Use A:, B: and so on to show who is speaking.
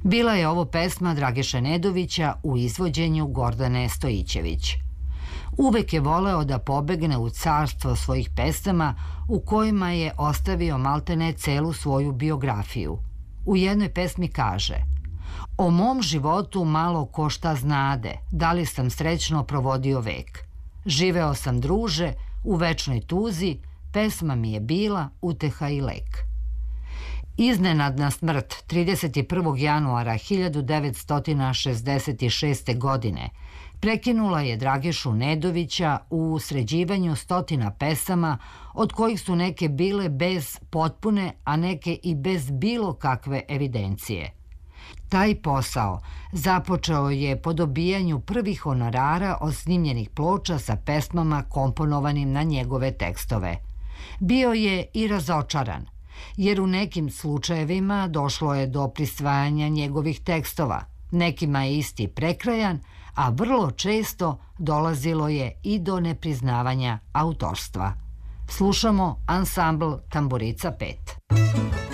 A: Bila je ovo pesma Dragiše Nedovića u izvođenju Gordane Stojićević. Uvek je voleo da pobegne u carstvo svojih pesama u kojima je ostavio maltene celu svoju biografiju. U jednoj pesmi kaže: "O mom životu malo ko šta znade, da li sam srećno provodio vek. Živeo sam, druže, u večnoj tuzi, pesma mi je bila uteha i lek." Iznenadna smrt 31. januara 1966. godine prekinula je Dragišu Nedovića u sređivanju stotina pesama, od kojih su neke bile bez potpune, a neke i bez bilo kakve evidencije. Taj posao započeo je po dobijanju prvih honorara od snimljenih ploča sa pesmama komponovanim na njegove tekstove. Bio je i razočaran, jer u nekim slučajevima došlo je do prisvajanja njegovih tekstova, nekima je isti prekrajan, a vrlo često dolazilo je i do nepriznavanja autorstva. Slušamo ansambl Tamburica 5.